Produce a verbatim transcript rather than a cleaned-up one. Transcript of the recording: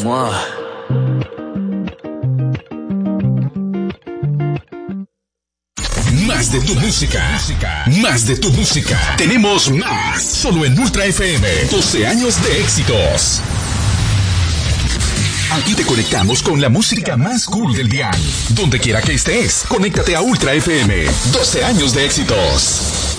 Mua. Más de tu música, más de tu música. Tenemos más, solo en Ultra F M. doce años de éxitos. Aquí te conectamos con la música más cool del dial. Donde quiera que estés, conéctate a Ultra F M. doce años de éxitos.